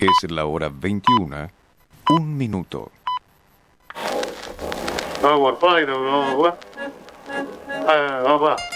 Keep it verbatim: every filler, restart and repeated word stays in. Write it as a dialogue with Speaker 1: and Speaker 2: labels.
Speaker 1: Es la hora veintiuna, un minuto.
Speaker 2: No, por favor, no, no, no. Ah, vamos, va.